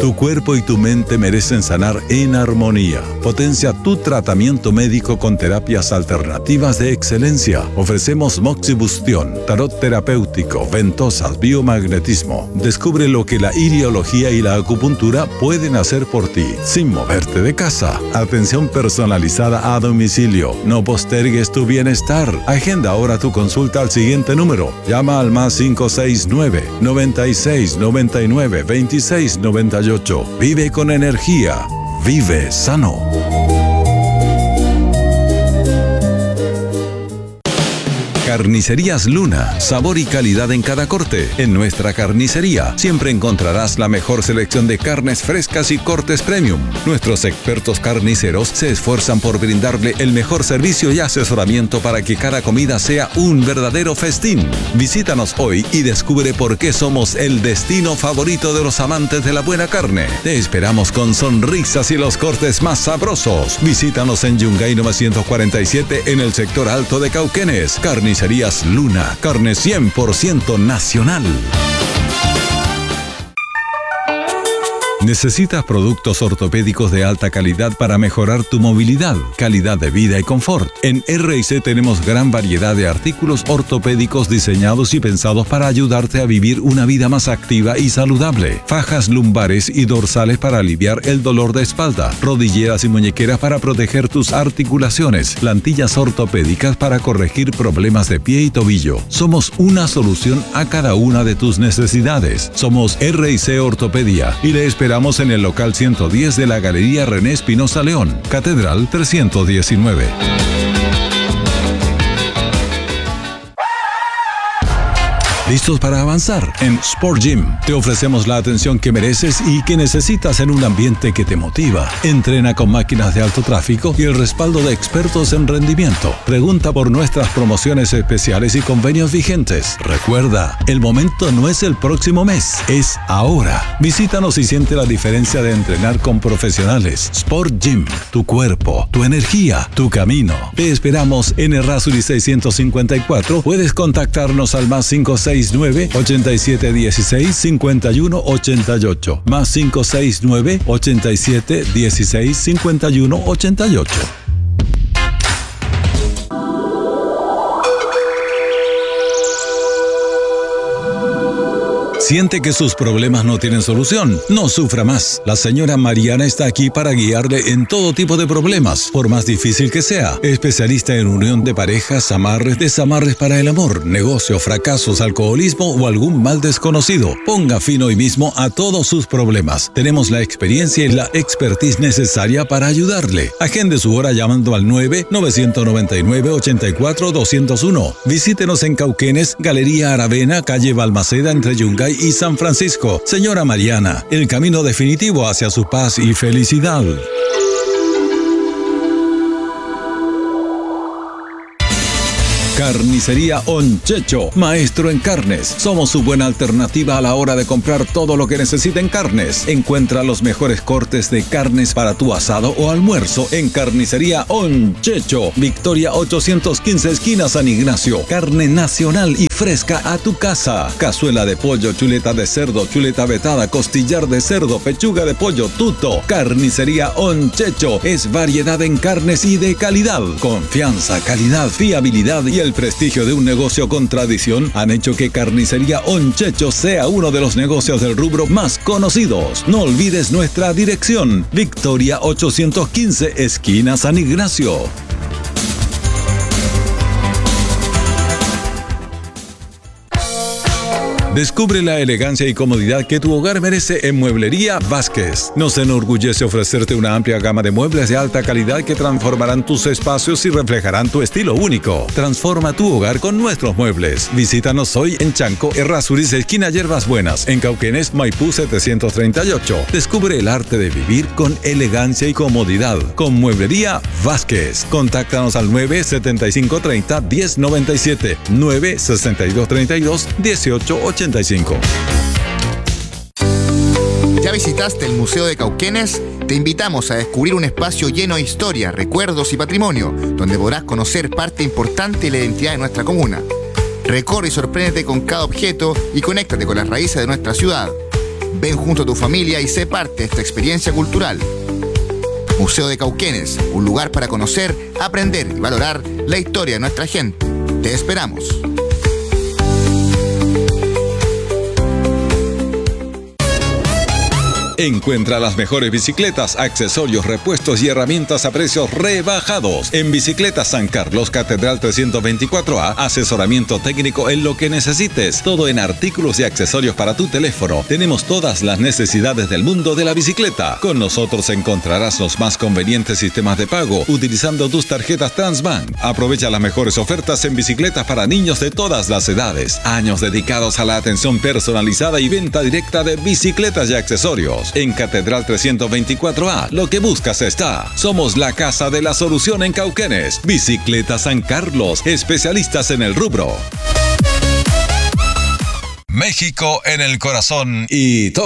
Tu cuerpo y tu mente merecen sanar en armonía. Potencia tu tratamiento médico con terapias alternativas de excelencia. Ofrecemos moxibustión, tarot terapéutico, ventosas, biomagnetismo. Descubre lo que la iriología y la acupuntura pueden hacer por ti, sin moverte de casa. Atención personalizada a domicilio. No postergues tu bienestar. Agenda ahora tu consulta al siguiente número. Llama al más 569 96 99 26 98. Vive con energía. Vive sano. Carnicerías Luna, sabor y calidad en cada corte. En nuestra carnicería siempre encontrarás la mejor selección de carnes frescas y cortes premium. Nuestros expertos carniceros se esfuerzan por brindarle el mejor servicio y asesoramiento para que cada comida sea un verdadero festín. Visítanos hoy y descubre por qué somos el destino favorito de los amantes de la buena carne. Te esperamos con sonrisas y los cortes más sabrosos. Visítanos en Yungay 947 en el sector alto de Cauquenes. Carnicerías Luna, carne 100% nacional. ¿Necesitas productos ortopédicos de alta calidad para mejorar tu movilidad, calidad de vida y confort? En R&C tenemos gran variedad de artículos ortopédicos diseñados y pensados para ayudarte a vivir una vida más activa y saludable. Fajas lumbares y dorsales para aliviar el dolor de espalda, rodilleras y muñequeras para proteger tus articulaciones, plantillas ortopédicas para corregir problemas de pie y tobillo. Somos una solución a cada una de tus necesidades. Somos R&C Ortopedia y le esperamos en el local 110 de la Galería René Espinosa León, Catedral 319. ¿Listos para avanzar? En Sport Gym te ofrecemos la atención que mereces y que necesitas en un ambiente que te motiva. Entrena con máquinas de alto tráfico y el respaldo de expertos en rendimiento. Pregunta por nuestras promociones especiales y convenios vigentes. Recuerda, el momento no es el próximo mes, es ahora. Visítanos y siente la diferencia de entrenar con profesionales. Sport Gym, tu cuerpo, tu energía, tu camino. Te esperamos en Errázuriz 654. Puedes contactarnos al más 569-8716-5188. Más 569-8716-5188. ¿Siente que sus problemas no tienen solución? No sufra más. La señora Mariana está aquí para guiarle en todo tipo de problemas, por más difícil que sea. Especialista en unión de parejas, amarres, desamarres para el amor, negocio, fracasos, alcoholismo o algún mal desconocido. Ponga fin hoy mismo a todos sus problemas. Tenemos la experiencia y la expertise necesaria para ayudarle. Agende su hora llamando al 9-999-84-201. Visítenos en Cauquenes, Galería Aravena, calle Balmaceda, entre Yungay y San Francisco. Señora Mariana, el camino definitivo hacia su paz y felicidad. Carnicería Onchecho, maestro en carnes. Somos su buena alternativa a la hora de comprar todo lo que necesita en carnes. Encuentra los mejores cortes de carnes para tu asado o almuerzo en Carnicería Onchecho. Victoria 815, esquina San Ignacio. Carne nacional y fresca a tu casa. Cazuela de pollo, chuleta de cerdo, chuleta vetada, costillar de cerdo, pechuga de pollo, tuto. Carnicería Onchecho es variedad en carnes y de calidad. Confianza, calidad, fiabilidad y el prestigio de un negocio con tradición han hecho que Carnicería Onchecho sea uno de los negocios del rubro más conocidos. No olvides nuestra dirección: Victoria 815, esquina San Ignacio. Descubre la elegancia y comodidad que tu hogar merece en Mueblería Vázquez. Nos enorgullece ofrecerte una amplia gama de muebles de alta calidad que transformarán tus espacios y reflejarán tu estilo único. Transforma tu hogar con nuestros muebles. Visítanos hoy en Chanco, Errázuriz, esquina Hierbas Buenas, en Cauquenes, Maipú 738. Descubre el arte de vivir con elegancia y comodidad con Mueblería Vázquez. Contáctanos al 97530-1097, 96232-1885. ¿Ya visitaste el Museo de Cauquenes? Te invitamos a descubrir un espacio lleno de historia, recuerdos y patrimonio, donde podrás conocer parte importante de la identidad de nuestra comuna. Recorre y sorpréndete con cada objeto y conéctate con las raíces de nuestra ciudad. Ven junto a tu familia y sé parte de esta experiencia cultural. Museo de Cauquenes, un lugar para conocer, aprender y valorar la historia de nuestra gente. Te esperamos. Encuentra las mejores bicicletas, accesorios, repuestos y herramientas a precios rebajados. En Bicicletas San Carlos, Catedral 324A, asesoramiento técnico en lo que necesites. Todo en artículos y accesorios para tu teléfono. Tenemos todas las necesidades del mundo de la bicicleta. Con nosotros encontrarás los más convenientes sistemas de pago utilizando tus tarjetas Transbank. Aprovecha las mejores ofertas en bicicletas para niños de todas las edades. Años dedicados a la atención personalizada y venta directa de bicicletas y accesorios. En Catedral 324A, lo que buscas está. Somos la casa de la solución en Cauquenes. Bicicletas San Carlos, especialistas en el rubro. México en el corazón y todo.